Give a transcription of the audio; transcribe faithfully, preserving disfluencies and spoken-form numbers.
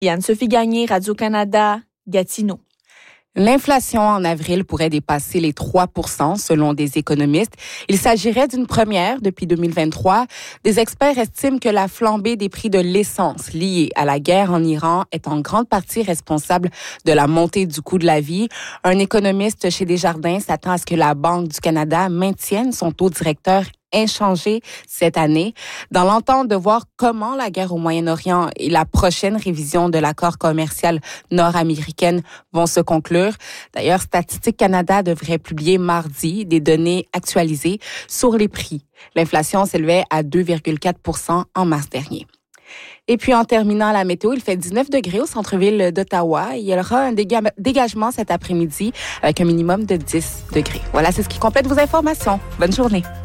Anne-Sophie Gagné, Radio-Canada, Gatineau. L'inflation en avril pourrait dépasser les trois pour cent selon des économistes. Il s'agirait d'une première depuis deux mille vingt-trois. Des experts estiment que la flambée des prix de l'essence liée à la guerre en Iran est en grande partie responsable de la montée du coût de la vie. Un économiste chez Desjardins s'attend à ce que la Banque du Canada maintienne son taux directeur inchangé cette année. Dans l'entente de voir comment la guerre au Moyen-Orient et la prochaine révision de l'accord commercial nord-américain vont se conclure. D'ailleurs, Statistique Canada devrait publier mardi des données actualisées sur les prix. L'inflation s'élevait à deux virgule quatre pour cent en mars dernier. Et puis, en terminant la météo, il fait dix-neuf degrés au centre-ville d'Ottawa. Il y aura un déga- dégagement cet après-midi avec un minimum de dix degrés. Voilà, c'est ce qui complète vos informations. Bonne journée.